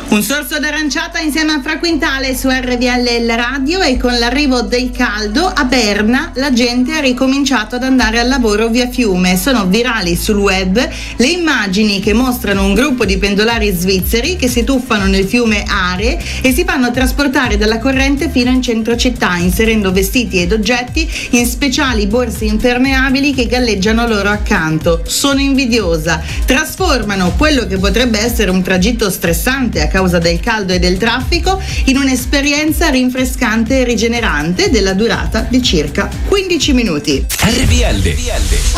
Un sorso d'aranciata insieme a Fra Quintale su RVL la radio, e con l'arrivo del caldo a Berna la gente ha ricominciato ad andare al lavoro via fiume. Sono virali sul web le immagini che mostrano un gruppo di pendolari svizzeri che si tuffano nel fiume Are e si fanno trasportare dalla corrente fino in centro città, inserendo vestiti ed oggetti in speciali borse impermeabili che galleggiano loro accanto. Sono invidiosa. Trasformano quello che potrebbe essere un tragitto stressante a causa del caldo e del traffico in un'esperienza rinfrescante e rigenerante della durata di circa 15 minuti. RVL